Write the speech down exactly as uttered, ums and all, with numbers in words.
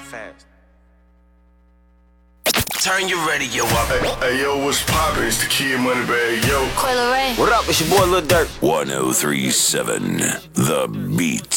fast. Turn your radio up. Hey, hey yo, what's poppin'? It's the Kid Moneybagg, yo. Coi Leray. What up? It's your boy Lil Durk. one oh three point seven The Beat.